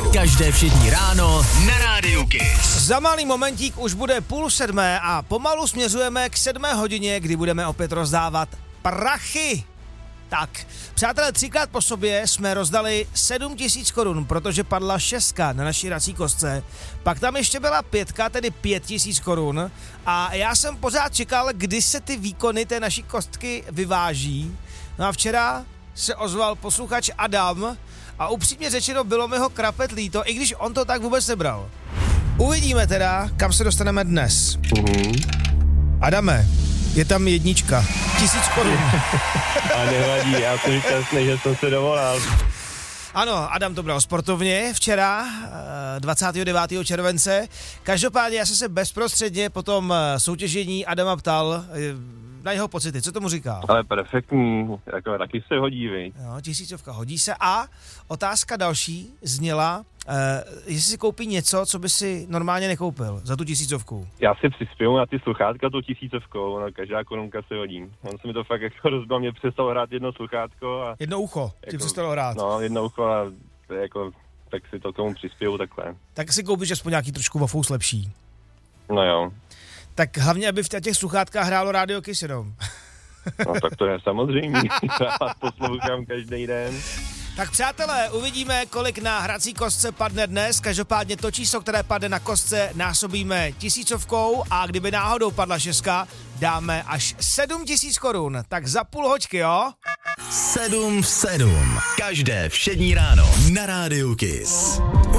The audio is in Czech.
Každé všední ráno na Rádiu Kiss. Za malý momentík už bude 6:30 a pomalu směřujeme k 7 hodině, kdy budeme opět rozdávat prachy. Tak, přátelé, 3krát po sobě jsme rozdali 7 000 korun, protože padla 6 na naší hrací kostce. Pak tam ještě byla 5, tedy 5 000 korun. A já jsem pořád čekal, kdy se ty výkony té naší kostky vyváží. No a včera se ozval posluchač Adam a upřímně řečeno bylo mi ho krapet líto, i když on to tak vůbec nebral. Uvidíme teda, kam se dostaneme dnes. Adame, je tam 1, 1000 korun. A nevadí, já jsem šťastný, že jsem se dovolal. Ano, Adam to bral sportovně včera, 29. července. Každopádně já jsem se bezprostředně po tom soutěžení Adama ptal na jeho pocity. Co tomu říká? Ale perfektní, jako taky se hodí, viď? No, 1000 hodí se. A otázka další zněla, jestli si koupí něco, co by si normálně nekoupil za tu 1000. Já si přispěju na ty sluchátka tu 1000, no, každá korunka se hodí. On se mi to fakt jako rozbil, mě přestalo hrát jedno sluchátko a... Jedno ucho ti jako, přestalo hrát. No, jedno ucho a jako, tak si to tomu přispěju takhle. Tak si koupíš aspoň nějaký trošku wafous lepší. No jo. Tak hlavně, aby v těch sluchátkách hrálo Rádio Kiss jenom. No tak to je samozřejmě, já vás poslouchám každý den. Tak přátelé, uvidíme, kolik na hrací kostce padne dnes. Každopádně to číslo, které padne na kostce, násobíme 1000 a kdyby náhodou padla 6, dáme až 7 000 korun. Tak za půl hoďky, jo? 7 v 7. Každé všední ráno na Rádiu Kiss.